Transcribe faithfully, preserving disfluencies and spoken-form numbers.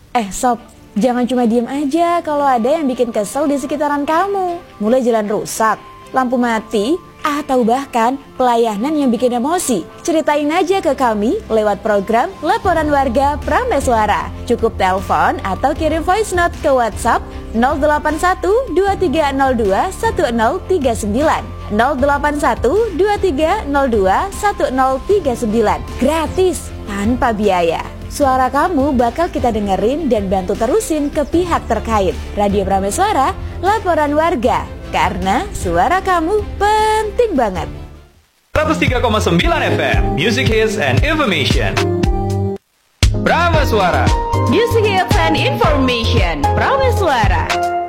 Eh sob, jangan cuma diem aja kalau ada yang bikin kesel di sekitaran kamu. Mulai jalan rusak, lampu mati, atau bahkan pelayanan yang bikin emosi. Ceritain aja ke kami lewat program Laporan Warga Prameswara. Cukup telepon atau kirim voice note ke WhatsApp nol delapan satu dua tiga nol dua satu nol tiga sembilan nol delapan satu dua tiga nol dua satu nol tiga sembilan. Gratis, tanpa biaya. Suara kamu bakal kita dengerin dan bantu terusin ke pihak terkait. Radio Prameswara, Laporan Warga. Karena suara kamu penting banget. seratus tiga koma sembilan F M, Music Hits and Information. Prameswara, Music Hits and Information. Prameswara.